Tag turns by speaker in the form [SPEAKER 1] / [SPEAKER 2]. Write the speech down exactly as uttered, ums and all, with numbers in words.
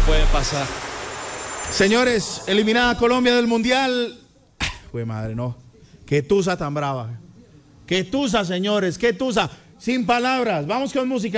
[SPEAKER 1] puede pasar.
[SPEAKER 2] Señores, eliminada Colombia del Mundial. Pues madre, no. Qué tusa tan brava. Qué tusa, señores, qué tusa. Sin palabras. Vamos con música.